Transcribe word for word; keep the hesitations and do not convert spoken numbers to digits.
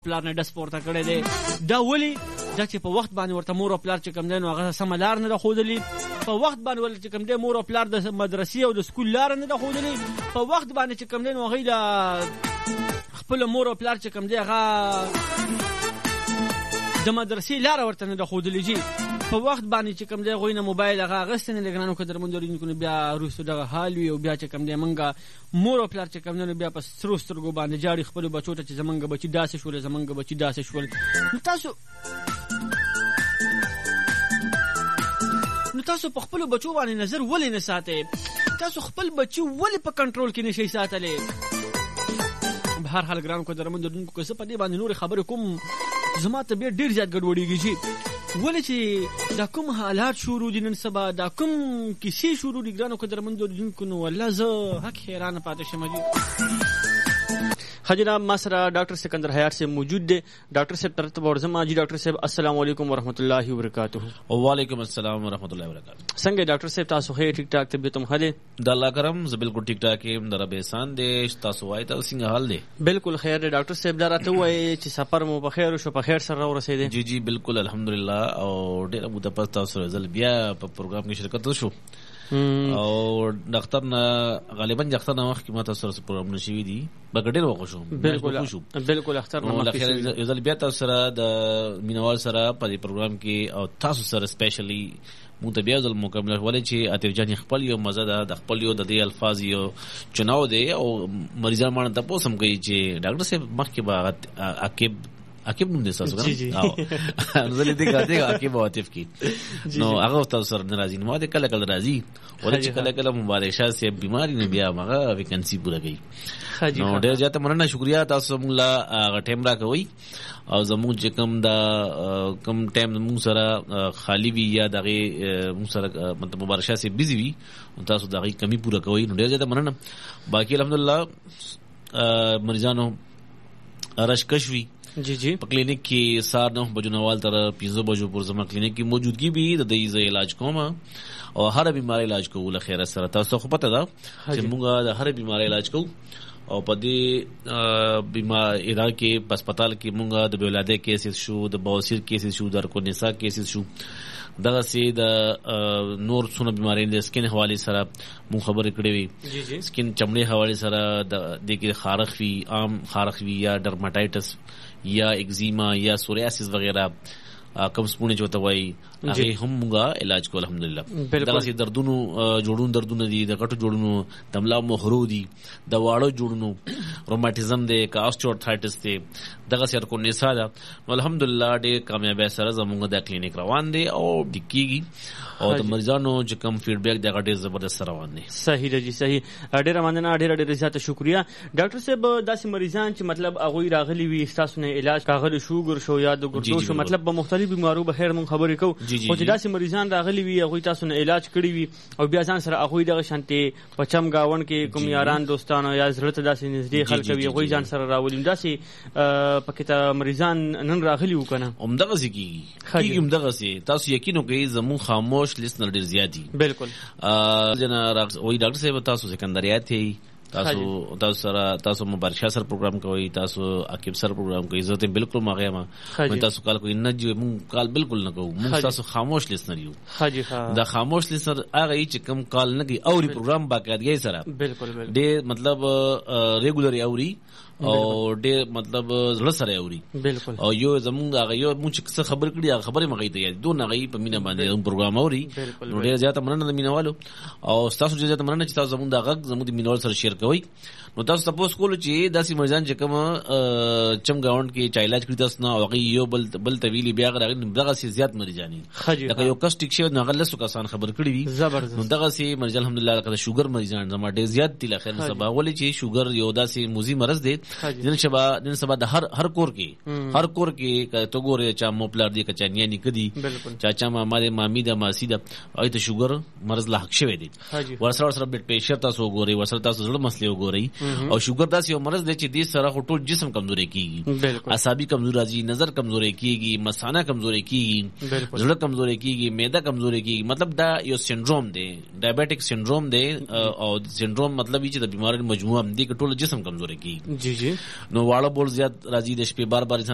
پلار نه ډس پورته کړی دی. دا ولې دا چې په وخت باندې ورته مور او پلار چې کوم دی نو هغه سمه لار نه ده ښودلې, په وخت باندې ولې چې کوم دی مور او پلار د مدرسې او د سکول لار نه ده ښودلې, په وخت باندې چې کوم دی نو هغوی د خپل مور او پلار چې کوم دی هغه د مدرسې لار ورته نه ده ښودلې جي, په وخت باندې چې کوم دی هغوی نه موبایل هغه اخیستی نه دی. ګرانو قدرمنو اورېدونکو, بیا وروسته دغه حال وي او بیا چې کوم دی موږ مور او پلار چې کوم دی نو بیا په سرو سترګو باندې جاړي خپلو بچو ته چې زمونږ بچي داسې شول زمونږ بچي داسې شول. نو تاسو نو تاسو په خپلو بچو باندې نظر ولې نه ساتئ؟ تاسو خپل بچي ولې په کنټرول کې نشئ ساتلی؟ په هر حال ګرانو قدرمنو اورېدونکو, که زه په دې باندې نورې خبرې کوم زما طبیعت ډېر زیات ګډوډېږي جي. ولې چې دا کوم حالات شروع دي نن سبا, دا کوم کیسې شروع دي ګرانو قدرمنو اورېدونکو, نو والله زه حق حیرانه پاتې شم جي. ښه جناب, ما سره ډاکټر سکندر حیات صاحب موجود دی. ډاکټر صاحب طرف ته به ورځم. جي ډاکټر صاحب السلام علیکم ورحمۃ اللہ وبرکاتہ. وعلیکم السلام ورحمۃ اللہ وبرکاتہ. څنګه ډاکټر صاحب تاسو ښه ټیک ټاک طبیعت هم ښه دی؟ د الله کرم زه بالکل ټیک ټاک یم, د رب احسان دی. تاسو وایئ تاسو څنګه حال دی؟ بالکل خیر دی ډاکټر صاحب. دا راته ووایئ چې سفر مو په خیر شو, په خیر سره راورسېدی؟ جی جی بالکل الحمدلله, او ډېره موده پس تاسو سره ځل بیا په پروګرام کې شرکت وشو او ډاکټر نه غالبا ډاکټر نه مخکې ما تاسو سره پروګرام نشوي دي بګ ډېر وخت شو. بالکل بالکل اختر نه مخکې یو ځل بیا تاسو سره د مینوال سره په دې پروګرام کې او تاسو سره سپیشلی مونږ ته بیا ځل مکمل ولې چې عاطف جان خپل یو مزه ده, د خپل یو د دې الفاظ یو چناو دی او مریضان باندې تاسو هم کوي چې ډاکټر صاحب مخکې به عقب عقب نوم دې تاسو کنه او زه دې کاته عقب عاطف کی نو هغه تاسو سره ناراضي نو دې کله کله راضي ولې چې کله کله مبارک شاه سي بیماری نه بیا هغه ویکنسی پوره کوي. نو ډېر زیاته مننه, شکریا تاسو موږ لا ټایم راکوي او زموږ چې کوم دا کوم ټایم موږ سره خالی وي یا دغه موږ سره مطلب مبارک شاه سي بيزي وي تاسو دغه کمی پوره کوي. نو ډېر زیاته مننه. باقي الحمدلله مریضانو رشکشوي جی جی په کلینیک کې سار نه بجو نوال تر پنځه بجو پر زما کلینیک کې موجودګي به د دې ځای علاج کوم او هر بیماری علاج کوو. له خیره سره تاسو خو پته ده چې موږ د هر بیماری علاج کوو او په دې بیمار اداره کې په هسپتال کې موږ د بیولاده کیسز شو, د بواسیر کیسز شو, د ارکونیسا کیسز شو, دغه سي د نور څونه بیماری د سکین حواله سره مو خبرې کړې وي. سکین چمړې حواله سره د دې کې خارخ وی, عام خارخ وی یا ډرماټایټس یا ایگزیما یا سوریاسس وغیرہ کم سپونه چوته وای هغه هم موږ علاج کو الحمدلله. دغه سي دردونو جوړون دردونه دي, د کټو جوړونو, دملا مخرو دي, د واړو جوړونو, روماتیزم دی, کاسټوارتایټس دی, دغه سي کو نسا ده. الحمدلله ډېر کامیابی سره زموږ د کلینیک روان دي او د کیږي او د مریضانو چې کوم فیډبیک دغه ډېر زبردست روان دي. صحیح دی, صحیح. ډېر مننه, ډېر ډېر زیاته شکریا ډاکټر صاحب. داسې مریضان چې مطلب هغه راغلي وي تاسو نه علاج راغلي شوګر شو یا د ګردو شو, مطلب په مختلف بیمارو به خیر مون خبرې کوو, خو چې داسې مریضان راغلي وي هغه تاسو نه علاج کړی وي او بیا ځان سره هغه دغه شانتي پچم گاون کې کوم یاران دوستانو یا زړه ته داسې نږدې خلک وي هغه ځان سره راولي, داسې پکې ته مریضان نن راغلي وکنه همدغه سکی کیږي همدغه سي تاسو یقین وکړئ زمو خاموش لیسنر ډیر زیاتی. بالکل جنا وای ډاکټر صاحب تاسو سکندریات هي تاسو تاسو سره تاسو مبارک شاه سره پروګرام کوي, تاسو عقب سره پروګرام کوي, زه ته بالکل ماغه ما مې تاسو کال کوي نه جو مون کال بالکل نه کوو, مون تاسو خاموش لیسنر یو. حاجی ها دا خاموش لیسنر هغه چې کم کال نه کوي اوري پروګرام باقاعدګي سره بالکل بالکل ډېر مطلب ریګولر اوري او ډېر مطلب زړه سره اوري. بالکل او یو زمونږ هغه یو مونږ څه خبر کړي هغه خبره مګي ته یاد دوه نغې په مینا باندې پروګرام اوري. نو ډېر زیاته مننه د مینوالو او تاسو ډېر زیاته مننه چې تاسو زمونږ د غږ زمونږ د مینوال سره شیر کوي. نو تاسو تاسو کول چې داسې مریضان چې کوم چم گاوند کې چا علاج کړی تاسو نه هغه یو بل بل طویلی بیا غره دغه سي زیات مریضانی لکه یو کس ټیک شو نه غلسو کسان خبر کړی وي زبردست. نو دغه سي مریض الحمدلله لکه شوګر مریضان زما ډېر زیات دي لخر سبا ولې چې شوګر یو داسې موزي مرض دی نن شبا نن سبا د هر هر کور کې هر کور کې تو ګوره چا موپلار دی کچا نیا نکدي چاچا ماما دې مامي د ماسی د ایت شوګر مرض لا حق شوی دی ورسره ورسره بلډ پریشر تاسو ګوري ورسره تاسو زړه مسلې وګوري او شوګر داسې یو مرض دی چې دې سره ټول جسم کمزوري کیږي, اعصابي کمزوري راځي, نظر کمزوري کیږي, مثانه کمزوري کیږي, زړه کمزوري کیږي, معده کمزوري کیږي. مطلب دا یو سنډروم دی, ډایابټیک سنډروم دی او سنډروم مطلب چې د بیماری مجموعه دی چې ټول جسم کمزوري کیږي. جی جی. نو واړه بول زیات راځي د شپې بار بار